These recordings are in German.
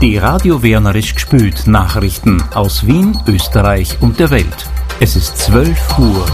Die Radio Wernerisch gespült Nachrichten aus Wien, Österreich und der Welt. Es ist 12 Uhr.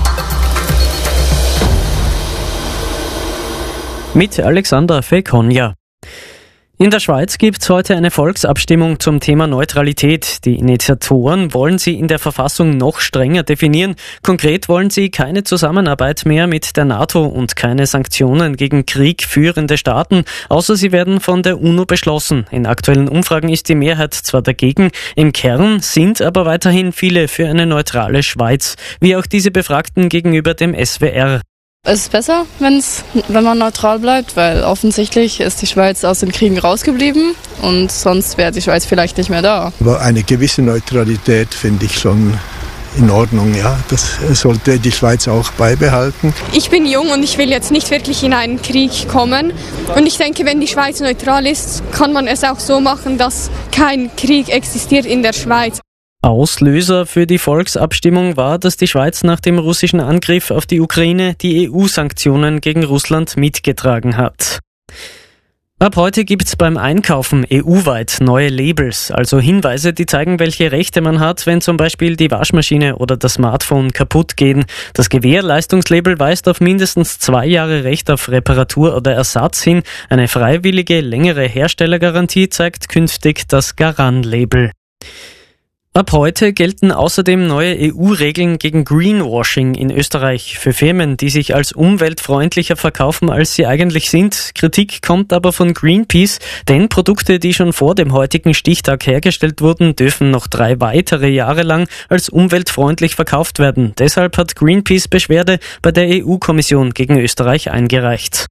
Mit Alexander Fekonja. In der Schweiz gibt es heute eine Volksabstimmung zum Thema Neutralität. Die Initiatoren wollen sie in der Verfassung noch strenger definieren. Konkret wollen sie keine Zusammenarbeit mehr mit der NATO und keine Sanktionen gegen kriegführende Staaten, außer sie werden von der UNO beschlossen. In aktuellen Umfragen ist die Mehrheit zwar dagegen, im Kern sind aber weiterhin viele für eine neutrale Schweiz, wie auch diese Befragten gegenüber dem SWR. Es ist besser, wenn man neutral bleibt, weil offensichtlich ist die Schweiz aus den Kriegen rausgeblieben und sonst wäre die Schweiz vielleicht nicht mehr da. Aber eine gewisse Neutralität finde ich schon in Ordnung, ja. Das sollte die Schweiz auch beibehalten. Ich bin jung und ich will jetzt nicht wirklich in einen Krieg kommen. Und ich denke, wenn die Schweiz neutral ist, kann man es auch so machen, dass kein Krieg existiert in der Schweiz. Auslöser für die Volksabstimmung war, dass die Schweiz nach dem russischen Angriff auf die Ukraine die EU-Sanktionen gegen Russland mitgetragen hat. Ab heute gibt's beim Einkaufen EU-weit neue Labels, also Hinweise, die zeigen, welche Rechte man hat, wenn zum Beispiel die Waschmaschine oder das Smartphone kaputt gehen. Das Gewährleistungslabel weist auf mindestens 2 Jahre Recht auf Reparatur oder Ersatz hin. Eine freiwillige, längere Herstellergarantie zeigt künftig das Garan-Label. Ab heute gelten außerdem neue EU-Regeln gegen Greenwashing in Österreich für Firmen, die sich als umweltfreundlicher verkaufen, als sie eigentlich sind. Kritik kommt aber von Greenpeace, denn Produkte, die schon vor dem heutigen Stichtag hergestellt wurden, dürfen noch 3 weitere Jahre lang als umweltfreundlich verkauft werden. Deshalb hat Greenpeace Beschwerde bei der EU-Kommission gegen Österreich eingereicht.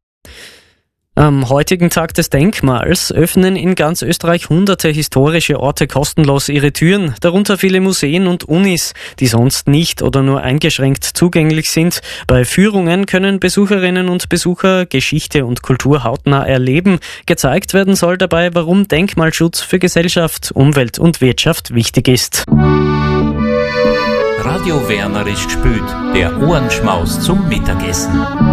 Am heutigen Tag des Denkmals öffnen in ganz Österreich hunderte historische Orte kostenlos ihre Türen, darunter viele Museen und Unis, die sonst nicht oder nur eingeschränkt zugänglich sind. Bei Führungen können Besucherinnen und Besucher Geschichte und Kultur hautnah erleben. Gezeigt werden soll dabei, warum Denkmalschutz für Gesellschaft, Umwelt und Wirtschaft wichtig ist. Radio Wernerisch gespült, der Ohrenschmaus zum Mittagessen.